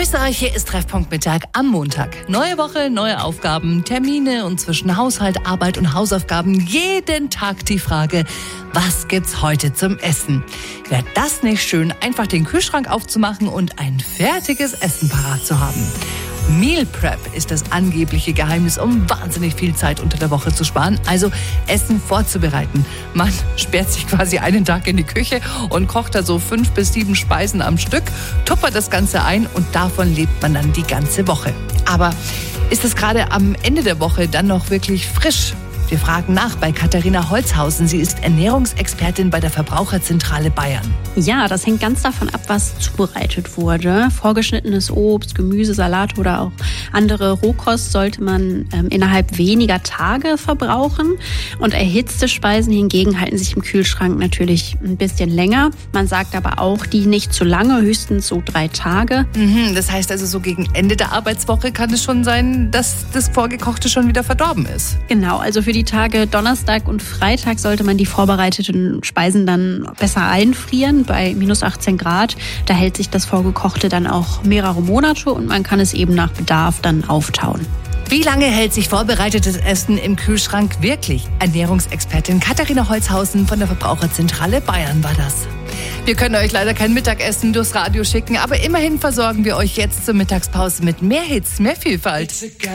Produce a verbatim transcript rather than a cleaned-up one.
Grüß euch, hier ist Treffpunkt Mittag am Montag. Neue Woche, neue Aufgaben, Termine und zwischen Haushalt, Arbeit und Hausaufgaben jeden Tag die Frage, was gibt's heute zum Essen? Wäre das nicht schön, einfach den Kühlschrank aufzumachen und ein fertiges Essen parat zu haben? Meal Prep ist das angebliche Geheimnis, um wahnsinnig viel Zeit unter der Woche zu sparen, also Essen vorzubereiten. Man sperrt sich quasi einen Tag in die Küche und kocht da so fünf bis sieben Speisen am Stück, tuppert das Ganze ein und davon lebt man dann die ganze Woche. Aber ist es gerade am Ende der Woche dann noch wirklich frisch? Wir fragen nach bei Katharina Holzhausen. Sie ist Ernährungsexpertin bei der Verbraucherzentrale Bayern. Ja, das hängt ganz davon ab, was zubereitet wurde. Vorgeschnittenes Obst, Gemüse, Salat oder auch andere Rohkost sollte man ähm, innerhalb weniger Tage verbrauchen. Und erhitzte Speisen hingegen halten sich im Kühlschrank natürlich ein bisschen länger. Man sagt aber auch, die nicht zu lange, höchstens so drei Tage. Mhm, das heißt also, so gegen Ende der Arbeitswoche kann es schon sein, dass das Vorgekochte schon wieder verdorben ist. Genau, also für die Tage Donnerstag und Freitag sollte man die vorbereiteten Speisen dann besser einfrieren bei minus achtzehn Grad. Da hält sich das Vorgekochte dann auch mehrere Monate und man kann es eben nach Bedarf dann auftauen. Wie lange hält sich vorbereitetes Essen im Kühlschrank wirklich? Ernährungsexpertin Katharina Holzhausen von der Verbraucherzentrale Bayern war das. Wir können euch leider kein Mittagessen durchs Radio schicken, aber immerhin versorgen wir euch jetzt zur Mittagspause mit mehr Hits, mehr Vielfalt.